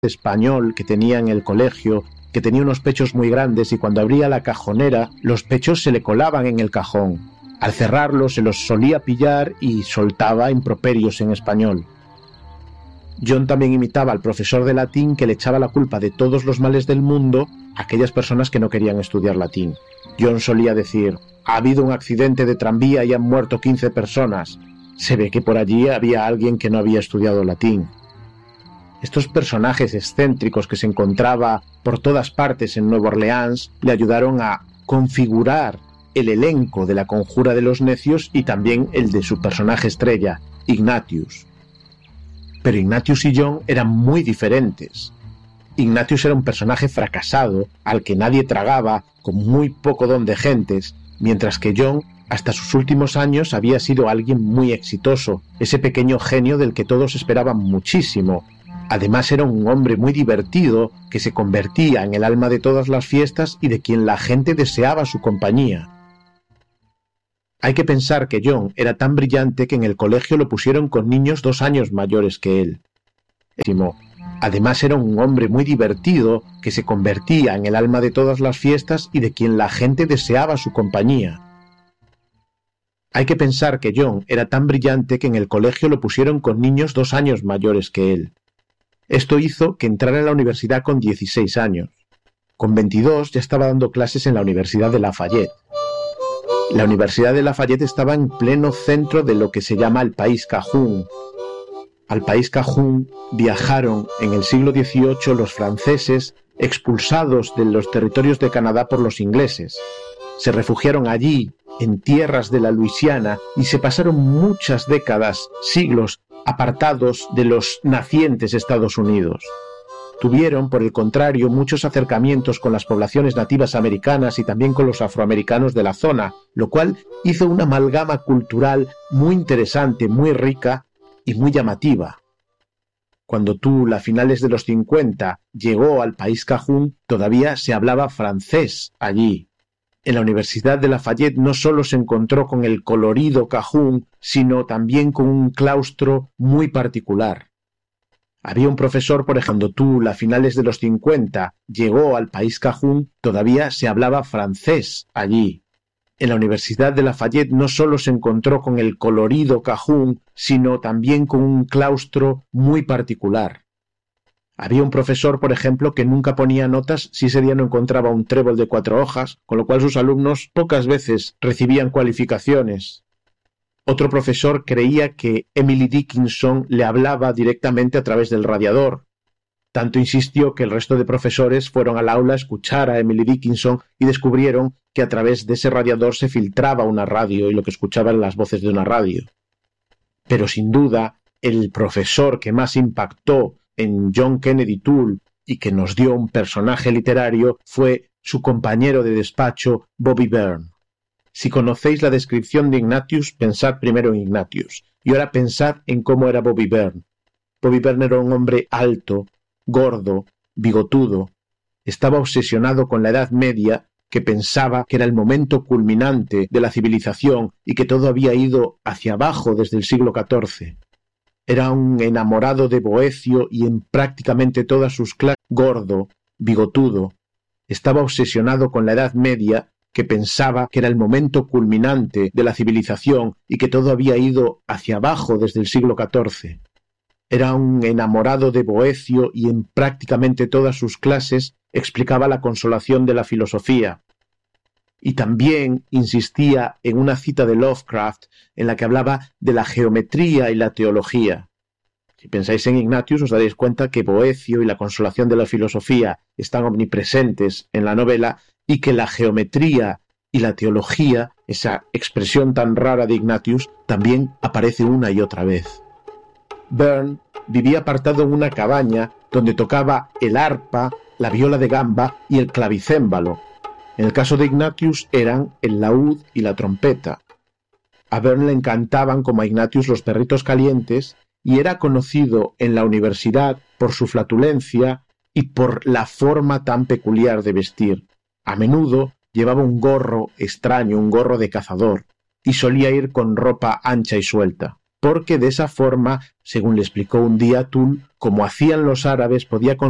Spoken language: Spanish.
español que tenía en el colegio, que tenía unos pechos muy grandes y cuando abría la cajonera, los pechos se le colaban en el cajón. Al cerrarlo se los solía pillar y soltaba improperios en español. John también imitaba al profesor de latín que le echaba la culpa de todos los males del mundo a aquellas personas que no querían estudiar latín. John solía decir: ha habido un accidente de tranvía y han muerto 15 personas. Se ve que por allí había alguien que no había estudiado latín. Estos personajes excéntricos que se encontraba por todas partes en Nueva Orleans le ayudaron a configurar el elenco de La Conjura de los Necios y también el de su personaje estrella, Ignatius. Pero Ignatius y John eran muy diferentes. Ignatius era un personaje fracasado, al que nadie tragaba, con muy poco don de gentes, mientras que John, hasta sus últimos años, había sido alguien muy exitoso, ese pequeño genio del que todos esperaban muchísimo. Además era un hombre muy divertido, que se convertía en el alma de todas las fiestas y de quien la gente deseaba su compañía. Hay que pensar que John era tan brillante que en el colegio lo pusieron con niños 2 años mayores que él. Además era un hombre muy divertido, que se convertía en el alma de todas las fiestas y de quien la gente deseaba su compañía. Hay que pensar que John era tan brillante que en el colegio lo pusieron con niños 2 años mayores que él. Esto hizo que entrara en la universidad con 16 años. Con 22 ya estaba dando clases en la Universidad de Lafayette. La Universidad de Lafayette estaba en pleno centro de lo que se llama el País Cajún. Al País Cajún viajaron en el siglo XVIII los franceses expulsados de los territorios de Canadá por los ingleses. Se refugiaron allí, en tierras de la Luisiana, y se pasaron muchas décadas, siglos, apartados de los nacientes Estados Unidos. Tuvieron, por el contrario, muchos acercamientos con las poblaciones nativas americanas y también con los afroamericanos de la zona, lo cual hizo una amalgama cultural muy interesante, muy rica y muy llamativa. Cuando Tull, a finales de los 50, llegó al País Cajún, todavía se hablaba francés allí. En la Universidad de Lafayette no solo se encontró con el colorido Cajún, sino también con un claustro muy particular. Había un profesor, por ejemplo, cuando Tull, a finales de los 50, llegó al País Cajún, todavía se hablaba francés allí. En la Universidad de Lafayette no solo se encontró con el colorido Cajún, sino también con un claustro muy particular. Había un profesor, por ejemplo, que nunca ponía notas si ese día no encontraba un trébol de 4 hojas, con lo cual sus alumnos pocas veces recibían cualificaciones. Otro profesor creía que Emily Dickinson le hablaba directamente a través del radiador. Tanto insistió que el resto de profesores fueron al aula a escuchar a Emily Dickinson y descubrieron que a través de ese radiador se filtraba una radio y lo que escuchaban las voces de una radio. Pero sin duda, el profesor que más impactó en John Kennedy Toole y que nos dio un personaje literario fue su compañero de despacho, Bobby Byrne. Si conocéis la descripción de Ignatius, pensad primero en Ignatius, y ahora pensad en cómo era Bobby Byrne. Bobby Byrne era un hombre alto, gordo, bigotudo. Estaba obsesionado con la Edad Media, que pensaba que era el momento culminante de la civilización y que todo había ido hacia abajo desde el siglo XIV. Era un enamorado de Boecio y en prácticamente todas sus clases, gordo, bigotudo. Estaba obsesionado con la Edad Media, que pensaba que era el momento culminante de la civilización y que todo había ido hacia abajo desde el siglo XIV. Era un enamorado de Boecio y en prácticamente todas sus clases explicaba la consolación de la filosofía. Y también insistía en una cita de Lovecraft en la que hablaba de la geometría y la teología. Si pensáis en Ignatius os daréis cuenta que Boecio y la consolación de la filosofía están omnipresentes en la novela y que la geometría y la teología, esa expresión tan rara de Ignatius, también aparece una y otra vez. Byrne vivía apartado en una cabaña donde tocaba el arpa, la viola de gamba y el clavicémbalo. En el caso de Ignatius eran el laúd y la trompeta. A Byrne le encantaban como a Ignatius los perritos calientes y era conocido en la universidad por su flatulencia y por la forma tan peculiar de vestir. A menudo llevaba un gorro extraño, un gorro de cazador, y solía ir con ropa ancha y suelta, porque de esa forma, según le explicó un día Tull, como hacían los árabes, podía